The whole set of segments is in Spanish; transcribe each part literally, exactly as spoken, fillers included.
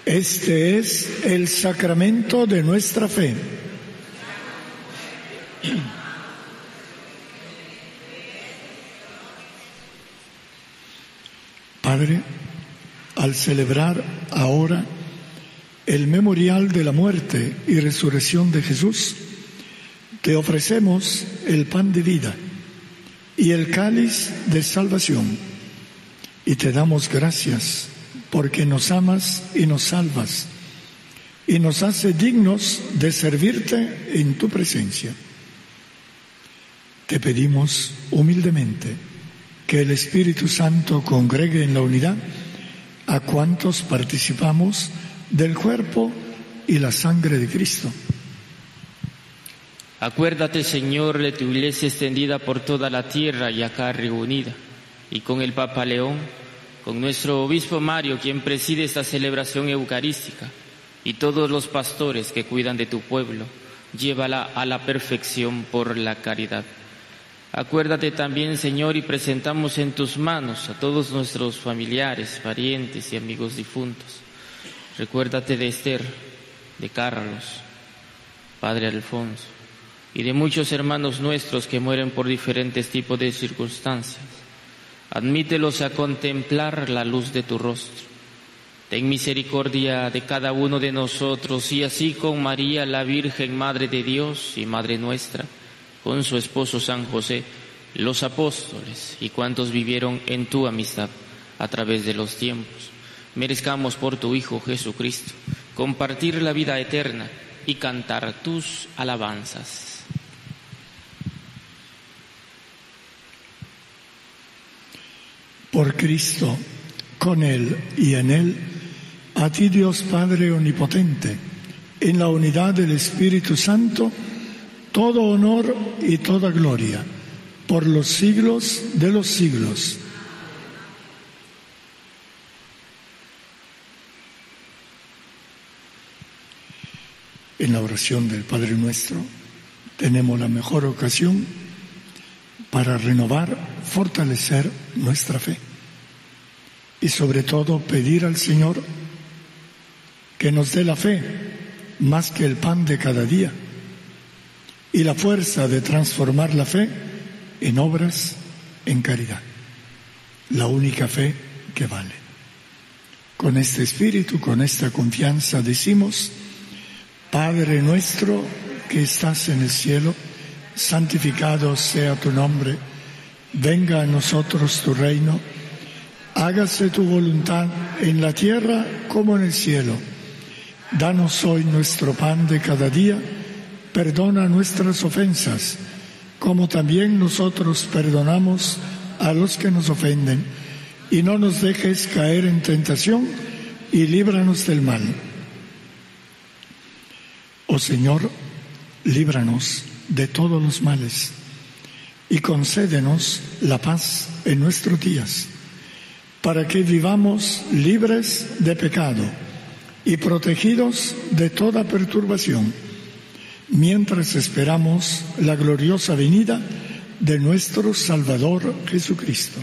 Este es el sacramento de nuestra fe. Padre, al celebrar ahora el memorial de la muerte y resurrección de Jesús, te ofrecemos el pan de vida y el cáliz de salvación, y te damos gracias porque nos amas y nos salvas, y nos hace dignos de servirte en tu presencia. Te pedimos humildemente que el Espíritu Santo congregue en la unidad a cuantos participamos del cuerpo y la sangre de Cristo. Acuérdate, Señor, de tu iglesia extendida por toda la tierra y acá reunida, y con el Papa León, con nuestro obispo Mario, quien preside esta celebración eucarística, y todos los pastores que cuidan de tu pueblo, llévala a la perfección por la caridad. Acuérdate también, Señor, y presentamos en tus manos a todos nuestros familiares, parientes y amigos difuntos. Recuérdate de Esther, de Carlos, Padre Alfonso, y de muchos hermanos nuestros que mueren por diferentes tipos de circunstancias. Admítelos a contemplar la luz de tu rostro. Ten misericordia de cada uno de nosotros, y así con María, la Virgen, Madre de Dios y Madre nuestra, con su esposo San José, los apóstoles y cuantos vivieron en tu amistad a través de los tiempos, merezcamos por tu Hijo Jesucristo compartir la vida eterna y cantar tus alabanzas. Por Cristo, con Él y en Él, a ti Dios Padre Omnipotente, en la unidad del Espíritu Santo, todo honor y toda gloria, por los siglos de los siglos. En la oración del Padre Nuestro tenemos la mejor ocasión para renovar, fortalecer nuestra fe y sobre todo pedir al Señor que nos dé la fe más que el pan de cada día y la fuerza de transformar la fe en obras, en caridad, la única fe que vale. Con este espíritu, con esta confianza decimos: Padre nuestro que estás en el cielo, santificado sea tu nombre, venga a nosotros tu reino, hágase tu voluntad en la tierra como en el cielo. Danos hoy nuestro pan de cada día, perdona nuestras ofensas, como también nosotros perdonamos a los que nos ofenden, y no nos dejes caer en tentación, y líbranos del mal. Oh Señor, líbranos de todos los males y concédenos la paz en nuestros días, para que vivamos libres de pecado y protegidos de toda perturbación, mientras esperamos la gloriosa venida de nuestro Salvador Jesucristo.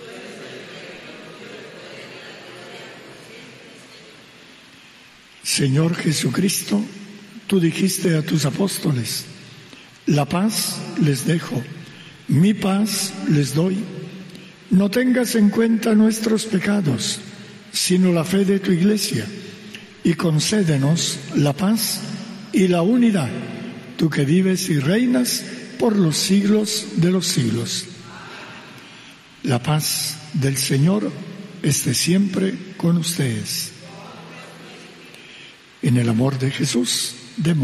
Señor Jesucristo, tú dijiste a tus apóstoles: la paz les dejo, mi paz les doy. No tengas en cuenta nuestros pecados, sino la fe de tu Iglesia, y concédenos la paz y la unidad, tú que vives y reinas por los siglos de los siglos. La paz del Señor esté siempre con ustedes. En el amor de Jesús,